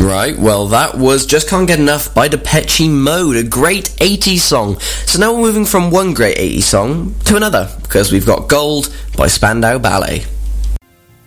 Right, well that was Just Can't Get Enough by Depeche Mode, a great 80s song. So now we're moving from one great 80s song to another, because we've got Gold by Spandau Ballet.